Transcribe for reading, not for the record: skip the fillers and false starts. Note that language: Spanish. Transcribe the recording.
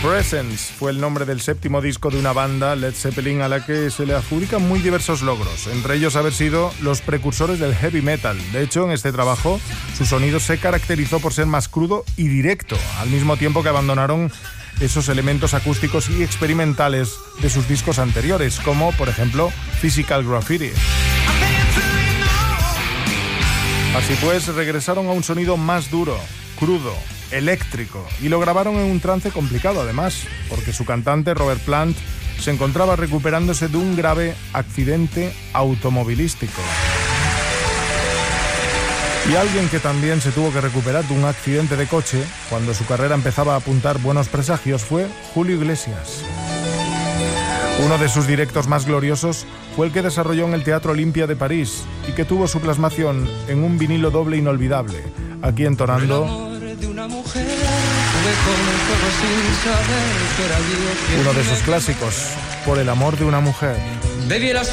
Presence fue el nombre del séptimo disco de una banda, Led Zeppelin, a la que se le adjudican muy diversos logros, entre ellos haber sido los precursores del heavy metal. De hecho, en este trabajo, su sonido se caracterizó por ser más crudo y directo, al mismo tiempo que abandonaron esos elementos acústicos y experimentales de sus discos anteriores, como, por ejemplo, Physical Graffiti. Así pues, regresaron a un sonido más duro, crudo, eléctrico, y lo grabaron en un trance complicado además, porque su cantante Robert Plant se encontraba recuperándose de un grave accidente automovilístico. Y alguien que también se tuvo que recuperar de un accidente de coche cuando su carrera empezaba a apuntar buenos presagios fue Julio Iglesias. Uno de sus directos más gloriosos fue el que desarrolló en el Teatro Olimpia de París y que tuvo su plasmación en un vinilo doble inolvidable, aquí entonando uno de sus clásicos, Por el amor de una mujer.